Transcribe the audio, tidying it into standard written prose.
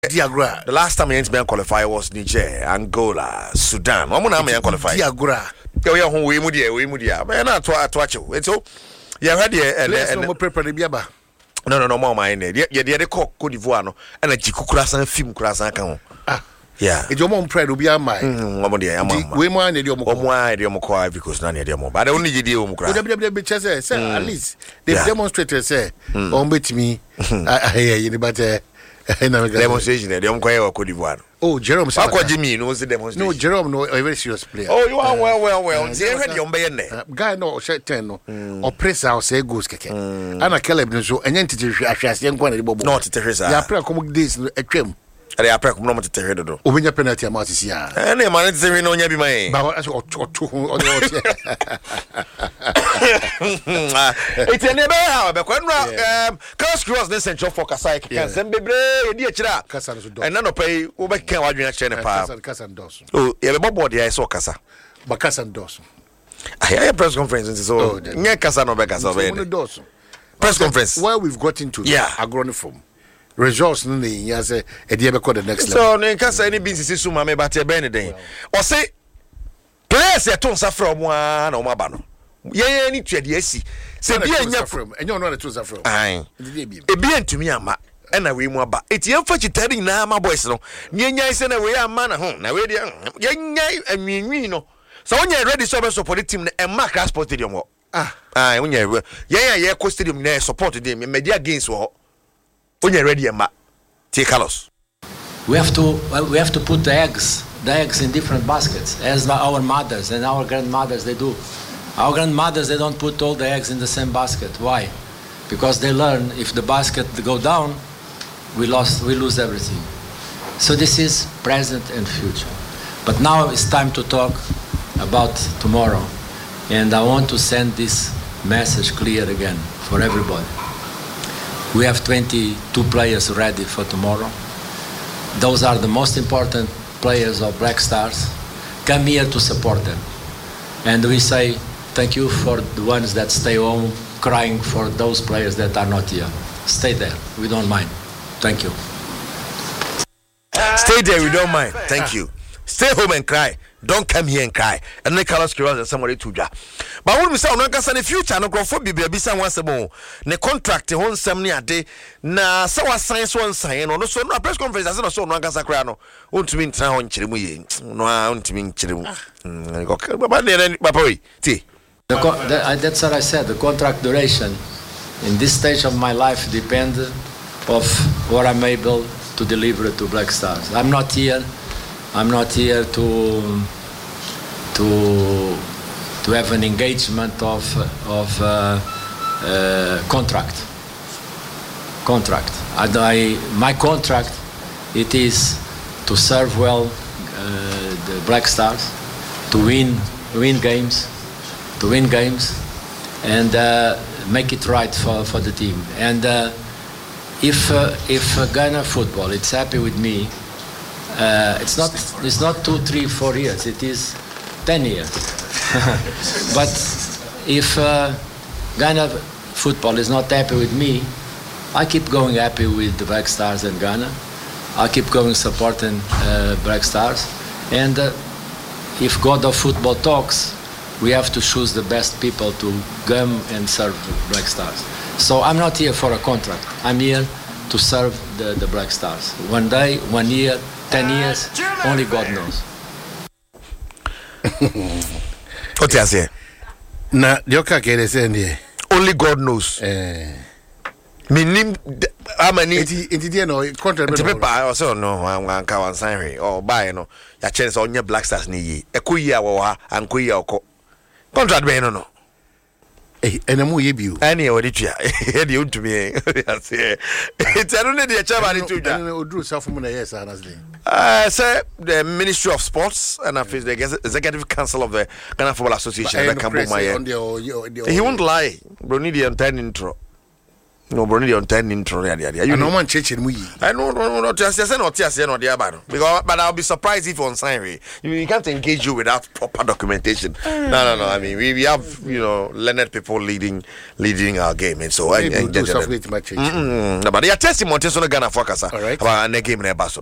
Diagra. The last time Yanks qualify was Niger, Angola, Sudan. One more time qualify. Diagra. We mudia. Man, I watch you. It's so. Yeah, ready. And prepare the biaba. No, more mine. Yeah, the cock Cote d'Ivoire and a Jikukrasan film crasan. Yeah, it's your mom pride will be a mine. We mind your mom because none of them. But I only did you. At least they demonstrated, say, on bet me. I hear you, but demonstration. They don't quite Cote d'Ivoire. Oh, Jerome, Jimmy knows the demonstration. No, Jerome, no, a very serious player. Oh, you are well. They read your bayonne. Guy, no, shut ten, or press our say goose cake. Anna Caleb, no, so an entity, I shall young one, not Teresa. Yeah, pray this a trim. I are practically not to head of when your penalty amount is here. And a man is no yabi my. It's a never however. Cast cross the central for Kasai, and Bebre, dear Chira, and none of pay over Casan Dawson. Oh, you have a body I saw Casa. But Casan Dawson. I hear press conferences. So, near Casano Becas of press conference. Where we've got into agronomy. Results no ya say e dey be call the next level. So no nkasa any business suma me but e be ne den. O say players e ton safra mo a na o ma ba no. Ye ni tuade asi. Se bi anya from enyo no na ton safra. Ai. E bi antumi ama e na we mu aba. Eti emfa chitari na ama boys no. Ni enya se na we ama na ho. Na we dey ye nya anwinwi no. So onye ready so be support team na e mark transport stadium ho. Ai onye ye ko stadium na support dem media games ho. When you're ready, take Carlos. We have to put the eggs in different baskets, as our mothers and our grandmothers they do. Our grandmothers they don't put all the eggs in the same basket. Why? Because they learn if the basket go down, we lose everything. So this is present and future. But now it's time to talk about tomorrow, and I want to send this message clear again for everybody. We have 22 players ready for tomorrow. Those are the most important players of Black Stars. Come here to support them. And we say thank you for the ones that stay home crying for those players that are not here. Stay there. We don't mind. Thank you. Stay there. We don't mind. Thank you. Stay home and cry. Don't come here and cry. And then Carlos Quiroz and somebody to ja. But when we say no kasa the future no go for be bisa once more. Ne contract hon sam ni ade na sa wa sign so sign no so no press conference as no so no kasa kra no. Ontumi ntra ho nkyere mu ye. No ontumi nkyere mu. Baba ne papa we. Ti. That's what I said. The contract duration in this stage of my life depends of what I'm able to deliver to Black Stars. I'm not here to have an engagement of contract. My contract it is to serve well the Black Stars, to win games, and make it right for the team. And if Ghana football it's happy with me. It's not 2, 3, 4 years. It is 10 years. But if Ghana football is not happy with me, I keep going happy with the Black Stars and Ghana. I keep going supporting Black Stars. And if God of football talks, we have to choose the best people to come and serve Black Stars. So I'm not here for a contract. I'm here to serve the Black Stars. 1 day, 1 year, 10 years, only God knows. What you say? Na dioka kere sende. Only God knows. Minim amani enti no contract be no. So no wan ka wan sign or buy no. Ya chance onye Black Stars ni yi. Ekoyi a wo ha ankoyi a okọ. Contract be no. Enemu ye biu. Ani e wodi tua. E de untumi e. Ya say. It's anone de chairman ni tuja. Odru safu mu na yes honestly. Say the Ministry of Sports and the Executive Council of the Ghana Football Association. He won't lie. Bro, need the entire intro. No, Brony on 10 intro. You know, one church in we. I know, no, just not the other. Because, but I'll be surprised if on sign you can't engage you without proper documentation. No. I mean, we have, learned people leading our game. And so, I do stuff with my church. But they are testing Montesano Ghana focus. All right. About the game in Basso.